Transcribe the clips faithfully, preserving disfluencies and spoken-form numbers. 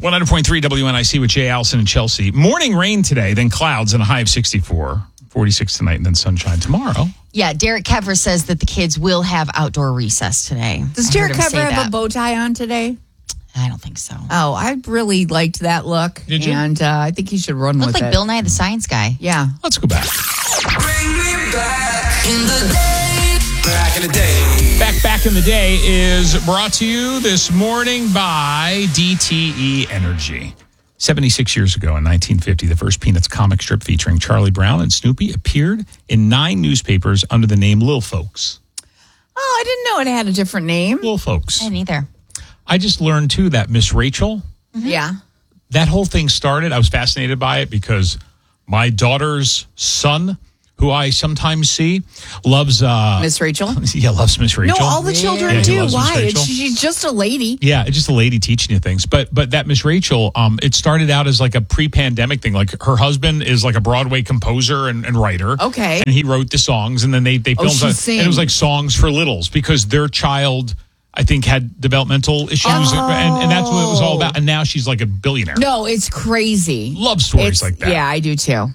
one hundred point three W N I C with Jay Allison and Chelsea. Morning rain today, then clouds and a high of sixty-four. forty-six tonight and then sunshine tomorrow. Yeah, Derek Kevra says that the kids will have outdoor recess today. Does I Derek heard him say Kevra have that. a bow tie on today? I don't think so. Oh, I really liked that look. Did you? And uh, I think he should run Looked with like it. Bill Nye the Science Guy. Yeah. Let's go back. Bring me back in the day. Back in the day. Back Back in the Day is brought to you this morning by D T E Energy. seventy-six years ago in nineteen fifty, the first Peanuts comic strip featuring Charlie Brown and Snoopy appeared in nine newspapers under the name Lil Folks. Oh, I didn't know it had a different name. Lil Folks. I didn't either. I just learned, too, that Miss Rachel, Mm-hmm. Yeah. that whole thing started. I was fascinated by it because my daughter's son, who I sometimes see, loves... Uh, Miss Rachel? Yeah, loves Miss Rachel. No, all the children Yeah, he do. loves Miss Why? Rachel. It's, she's just a lady. Yeah, it's just a lady teaching you things. But but that Miss Rachel, um, it started out as like a pre-pandemic thing. Like her husband is like a Broadway composer and, and writer. Okay. And he wrote the songs, and then they they Oh, filmed she it. sings. And it was like songs for littles because their child, I think, had developmental issues, Oh. and, and that's what it was all about. And now she's like a billionaire. No, it's crazy. Love stories It's- like that. Yeah, I do too.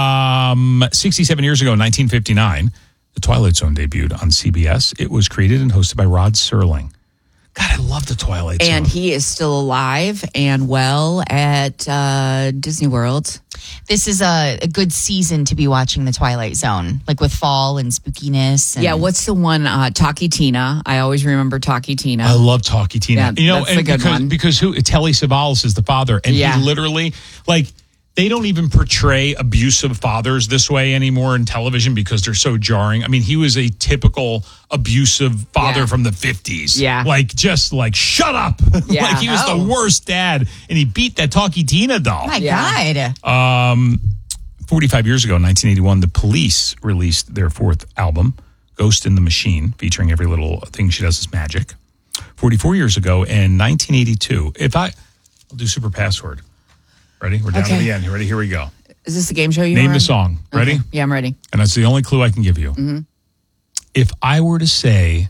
Um, sixty-seven years ago, in nineteen fifty-nine, The Twilight Zone debuted on C B S. It was created and hosted by Rod Serling. God, I love The Twilight Zone. And he is still alive and well at uh, Disney World. This is a, a good season to be watching The Twilight Zone, like with fall and spookiness. And Yeah, what's the one? Uh, Talkie Tina. I always remember Talkie Tina. I love Talkie Tina. Yeah, you know, that's and a good because, one. because who? Telly Savalas is the father, and Yeah. he literally like they don't even portray abusive fathers this way anymore in television because they're so jarring. I mean, he was a typical abusive father Yeah. from the fifties. Yeah. like just like shut up. Yeah. like he was Oh. the worst dad, and he beat that Talkie Tina doll. my Yeah. God. Um, forty-five years ago, in nineteen eighty-one, the Police released their fourth album, Ghost in the Machine, featuring every little thing she does is magic. forty-four years ago, in nineteen eighty-two, if I, I'll do super password. Ready? We're down Okay. to the end. You ready? Here we go. Is this the game show you Name were the on? song. Ready? Okay. Yeah, I'm ready. And that's the only clue I can give you. Mm-hmm. If I were to say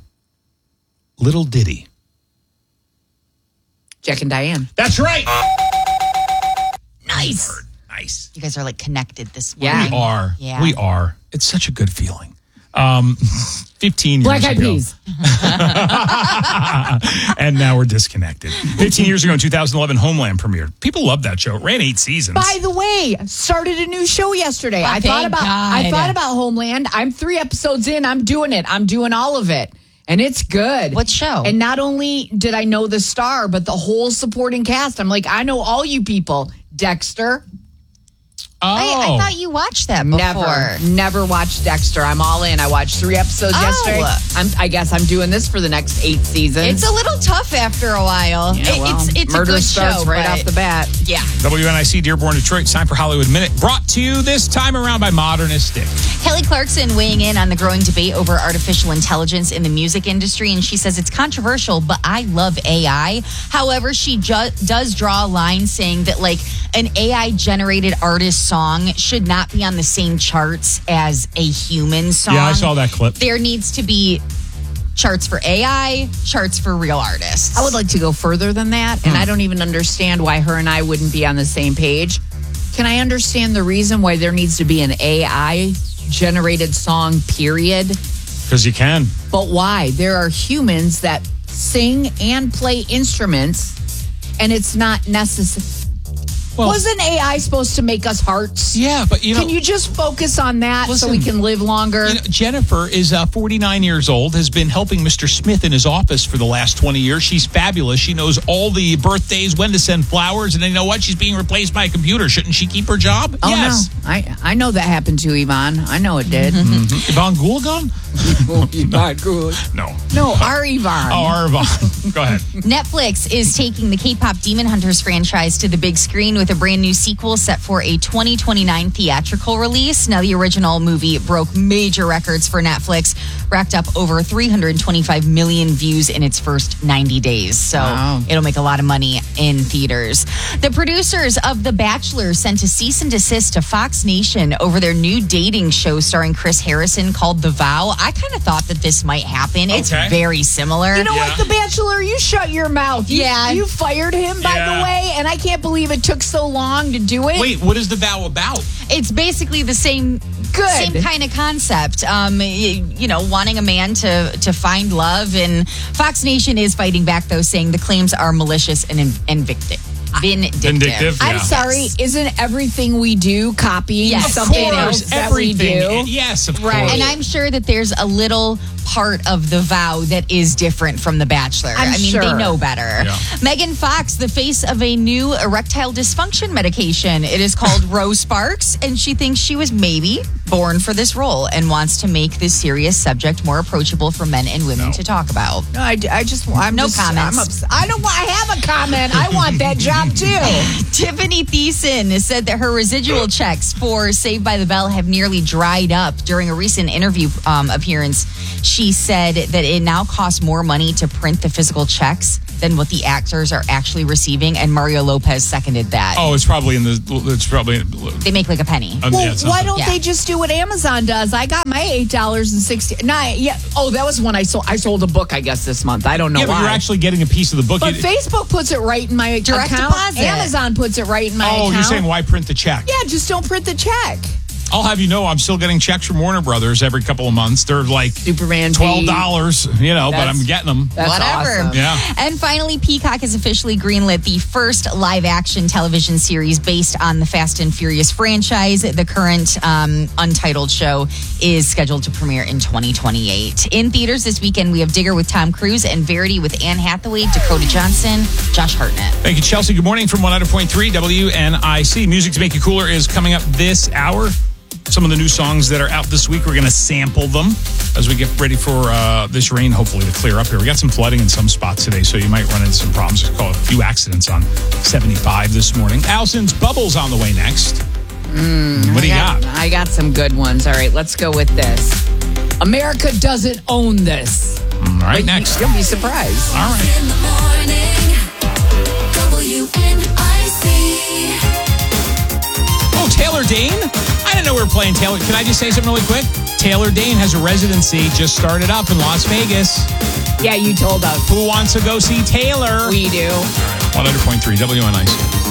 Little Ditty. Jack and Diane. That's right. Nice. Nice. You guys are like connected this Yeah. morning. We are. Yeah. We are. It's such a good feeling. Um, fifteen Black years Eyed ago. Peas. And now we're disconnected. fifteen years ago in two thousand eleven, Homeland premiered. People loved that show. It ran eight seasons. By the way, started a new show yesterday. I thank thought about I God. thought about Homeland. I'm three episodes in. I'm doing it. I'm doing all of it. And it's good. What show? And not only did I know the star, but the whole supporting cast. I'm like, I know all you people. Dexter. oh. I, I thought you watched that before. Never, never watched Dexter. I'm all in. I watched three episodes Oh. yesterday. I'm, I guess I'm doing this for the next eight seasons. It's a little tough after a while. Yeah, It- well, it's it's murder a good starts show, right but off the bat. Yeah. W N I C Dearborn, Detroit. It's time for Hollywood Minute. Brought to you this time around by Modernistic. Kelly Clarkson weighing in on the growing debate over artificial intelligence in the music industry, and she says it's controversial, but I love A I. However, she ju- does draw a line saying that like an A I-generated artist song should not be on the same charts as a human song. Yeah, I saw that clip. There needs to be charts for A I, charts for real artists. I would like to go further than that, and I don't even understand why her and I wouldn't be on the same page. Can I understand the reason why there needs to be an A I generated song, period? Because you can. But why? There are humans that sing and play instruments, and it's not necessary. Well, Wasn't A I supposed to make us hearts? yeah, but you know, Can you just focus on that so Listen, we can live longer? you know, Jennifer is uh, forty-nine years old, has been helping Mister Smith in his office for the last twenty years. She's fabulous. She knows all the birthdays, when to send flowers, and then you know what? She's being replaced by a computer. Shouldn't she keep her job? oh, yes. no. I, I know that happened to Yvonne. I know it did. Mhm. Yvonne Goolagong? Yvonne good. No. No, our Yvonne. Oh, our Yvonne. Go ahead. Netflix is taking the K-pop Demon Hunters franchise to the big screen with with a brand new sequel set for a twenty twenty-nine theatrical release. Now, the original movie broke major records for Netflix, racked up over three hundred twenty-five million views in its first ninety days. So Wow. it'll make a lot of money in theaters. The producers of The Bachelor sent a cease and desist to Fox Nation over their new dating show starring Chris Harrison called The Vow. I kind of thought that this might happen. It's Okay. very similar. You know Yeah. what, The Bachelor, you shut your mouth. You, Yeah. You fired him, by Yeah. the way, and I can't believe it took so long to do it. Wait, what is the vow about? It's basically the same Good. same kind of concept. Um, y- you know, wanting a man to to find love, and Fox Nation is fighting back, though, saying the claims are malicious and in- and vindictive. Vindictive. Vindictive, I'm Yeah. sorry, Yes. isn't everything we do copying Yes. Of something course, else that we do? Yes, of Right. course. And I'm sure that there's a little part of The Vow that is different from The Bachelor. I'm I mean, they sure. know better. Yeah. Megan Fox, the face of a new erectile dysfunction medication. It is called Rose Sparks, and she thinks she was maybe born for this role and wants to make this serious subject more approachable for men and women No. to talk about. No, I, I just, I'm No just, comments. I'm ups- I don't want, I have a comment. I want that job too. Tiffany Thiessen said that her residual checks for Saved by the Bell have nearly dried up. During a recent interview um, appearance, she said that it now costs more money to print the physical checks than what the actors are actually receiving, and Mario Lopez seconded that. Oh, it's probably in the. It's probably. They make like a penny. Um, Well, yeah, it's why something. don't Yeah. they just do what Amazon does? I got my eight dollars and sixty. Nine. Yeah. Oh, that was when I sold. I sold a book. I guess this month. I don't know Yeah, but why. you're actually getting a piece of the book. but You- Facebook puts it right in my Direct account. deposit. Amazon puts it right in my oh, account. you're saying why print the check? Yeah, just don't print the check. I'll have you know, I'm still getting checks from Warner Brothers every couple of months. They're like Superman twelve dollars, you know, but That's- I'm getting them. That's Whatever. awesome. Yeah. And finally, Peacock has officially greenlit the first live action television series based on the Fast and Furious franchise. The current um, untitled show is scheduled to premiere in twenty twenty-eight. In theaters this weekend, we have Digger with Tom Cruise and Verity with Anne Hathaway, Dakota Johnson, Josh Hartnett. Thank you, Chelsea. Good morning from one hundred point three W N I C. Music to Make You Cooler is coming up this hour. Some of the new songs that are out this week, we're going to sample them as we get ready for uh, this rain, hopefully, to clear up here. We got some flooding in some spots today, so you might run into some problems. There's called a few accidents on seventy-five this morning. Allison's Bubbles on the way next. what do you got? I got some good ones. All right, let's go with this. America doesn't own this. All right, But next. you- You'll be surprised. All right. In the morning, W N I C. Oh, Taylor Dane? I didn't know we were playing Taylor. Can I just say something really quick? Taylor Dane has a residency just started up in Las Vegas. Yeah, you told us. Who wants to go see Taylor? We do. one hundred point three W N I C.